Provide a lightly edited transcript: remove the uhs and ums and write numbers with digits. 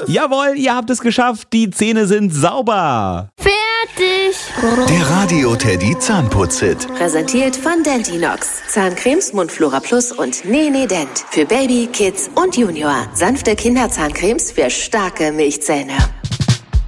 Jawohl, ihr habt es geschafft. Die Zähne sind sauber. Fertig. Der Radio Teddy Zahnputz-Hit. Präsentiert von Dentinox. Zahncremes, Mundflora Plus und Nee Dent. Für Baby, Kids und Junior. Sanfte Kinderzahncremes für starke Milchzähne.